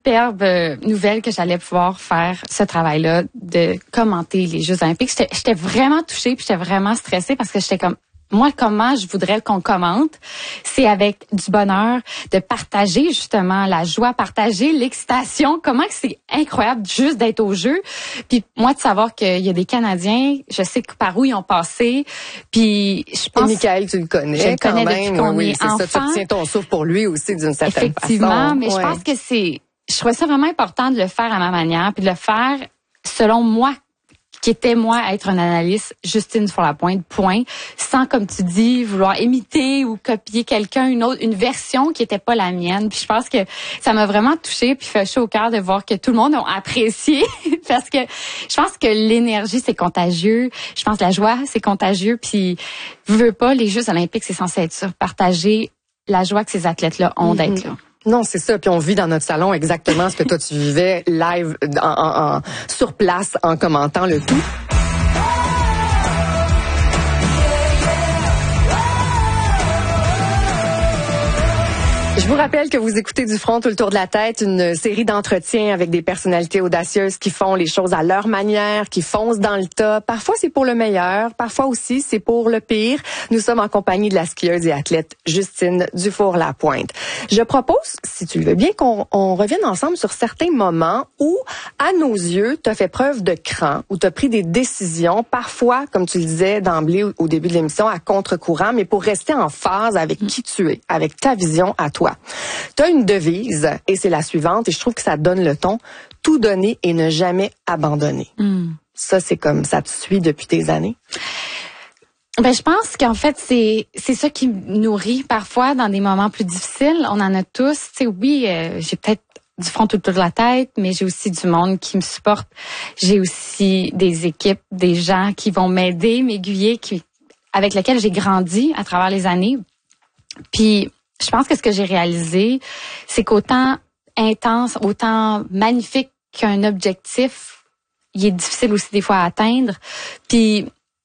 superbe nouvelle que j'allais pouvoir faire ce travail-là de commenter les Jeux olympiques. J'étais vraiment touchée puis j'étais vraiment stressée parce que j'étais comme moi, comment je voudrais qu'on commente, c'est avec du bonheur, de partager justement la joie, partager l'excitation. Comment que c'est incroyable juste d'être au jeu. Puis moi, de savoir qu'il y a des Canadiens, je sais par où ils ont passé. Puis je pense... Et Michael, tu le connais. Je le connais quand depuis même. qu'on oui, est enfant. Ça, tu retiens ton souffle pour lui aussi d'une certaine façon. Effectivement, mais je pense que je trouvais ça vraiment important de le faire à ma manière, puis de le faire selon moi, qui était moi être une analyste Justine Fourlapointe, point, sans, comme tu dis, vouloir imiter ou copier quelqu'un, une version qui était pas la mienne. Puis je pense que ça m'a vraiment touchée puis fait chaud au cœur de voir que tout le monde a apprécié parce que je pense que l'énergie c'est contagieux, je pense que la joie c'est contagieux, puis veux pas, les Jeux olympiques c'est censé être ça, partager la joie que ces athlètes-là ont d'être là. Non, c'est ça. Puis on vit dans notre salon exactement ce que toi tu vivais live sur place en commentant le tout. Je vous rappelle que vous écoutez Du front tout le tour de la tête, une série d'entretiens avec des personnalités audacieuses qui font les choses à leur manière, qui foncent dans le tas. Parfois, c'est pour le meilleur, parfois aussi, c'est pour le pire. Nous sommes en compagnie de la skieuse et athlète Justine Dufour-Lapointe. Je propose, si tu le veux bien, qu'on revienne ensemble sur certains moments où, à nos yeux, tu as fait preuve de cran, où tu as pris des décisions, parfois, comme tu le disais d'emblée au début de l'émission, à contre-courant, mais pour rester en phase avec qui tu es, avec ta vision à toi. Tu as une devise, et c'est la suivante, et je trouve que ça donne le ton: tout donner et ne jamais abandonner. Ça, c'est comme ça te suit depuis tes années? Ben, je pense qu'en fait, c'est ça qui me nourrit parfois dans des moments plus difficiles. On en a tous. Tu sais, oui, j'ai peut-être du front tout le tour de la tête, mais j'ai aussi du monde qui me supporte. J'ai aussi des équipes, des gens qui vont m'aider, m'aiguiller, avec lesquels j'ai grandi à travers les années. Puis, je pense que ce que j'ai réalisé, c'est qu'autant intense, autant magnifique qu'un objectif, il est difficile aussi des fois à atteindre. Puis,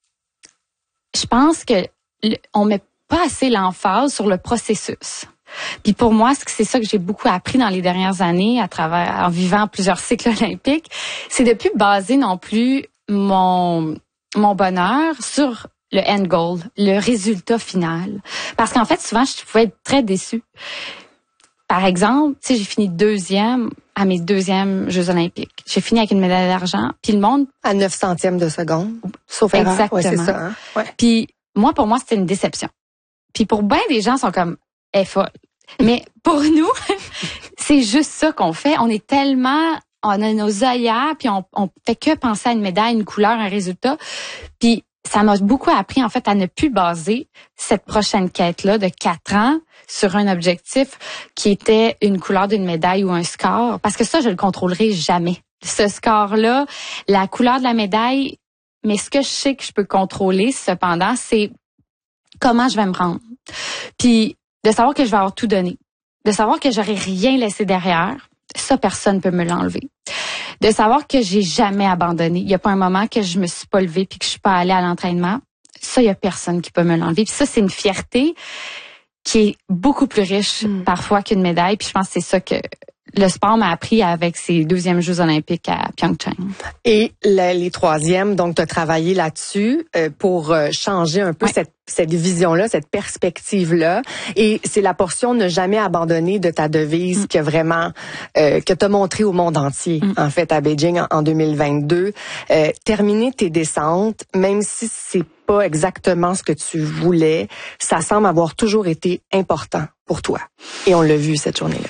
je pense que on met pas assez l'emphase sur le processus. Puis pour moi, c'est ça que j'ai beaucoup appris dans les dernières années en vivant plusieurs cycles olympiques, c'est de plus baser non plus mon bonheur sur le end goal, le résultat final. Parce qu'en fait, souvent, je pouvais être très déçue. Par exemple, tu sais, j'ai fini deuxième à mes deuxièmes Jeux olympiques. J'ai fini avec une médaille d'argent, puis le monde... À 9 centièmes de seconde, sauf erreur. Exactement. Ouais, c'est ça, hein? Ouais. Puis pour moi, c'était une déception. Puis pour bien des gens, sont comme, elle est folle. Mais pour nous, c'est juste ça qu'on fait. On est tellement... On a nos œillères, puis on fait que penser à une médaille, une couleur, un résultat. Puis ça m'a beaucoup appris, en fait, à ne plus baser cette prochaine quête-là de 4 ans sur un objectif qui était une couleur d'une médaille ou un score. Parce que ça, je le contrôlerai jamais. Ce score-là, la couleur de la médaille, mais ce que je sais que je peux contrôler, cependant, c'est comment je vais me rendre. Puis, de savoir que je vais avoir tout donné. De savoir que j'aurai rien laissé derrière. Ça, personne ne peut me l'enlever. De savoir que j'ai jamais abandonné. Il n'y a pas un moment que je me suis pas levée puis que je suis pas allée à l'entraînement. Ça, il y a personne qui peut me l'enlever. Puis ça, c'est une fierté qui est beaucoup plus riche parfois qu'une médaille. Puis je pense que c'est ça que le sport m'a appris avec ses deuxièmes Jeux olympiques à Pyeongchang. Et les troisièmes, donc tu as travaillé là-dessus pour changer un peu cette vision-là, cette perspective-là. Et c'est la portion ne jamais abandonner de ta devise que vraiment que t'as montré au monde entier, en fait, à Beijing en 2022. Terminer tes descentes, même si c'est pas exactement ce que tu voulais, ça semble avoir toujours été important pour toi. Et on l'a vu cette journée-là.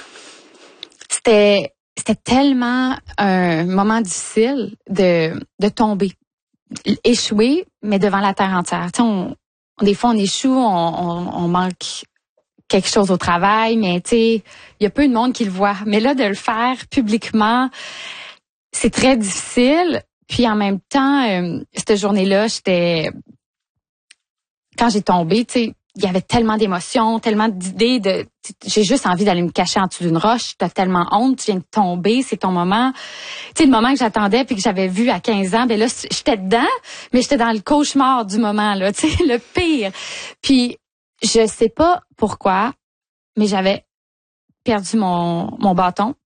C'était tellement un moment difficile de tomber, échouer, mais devant la terre entière. Tu sais, des fois on échoue, on manque quelque chose au travail, mais tu sais, il y a peu de monde qui le voit. Mais là, de le faire publiquement, c'est très difficile. Puis en même temps, cette journée-là, quand j'ai tombé, tu sais, il y avait tellement d'émotions, tellement d'idées j'ai juste envie d'aller me cacher en dessous d'une roche. T'as tellement honte, tu viens de tomber, c'est ton moment. Tu sais, le moment que j'attendais puis que j'avais vu à 15 ans, ben là, j'étais dedans, mais j'étais dans le cauchemar du moment, là, tu sais, le pire. Puis, je sais pas pourquoi, mais j'avais perdu mon bâton.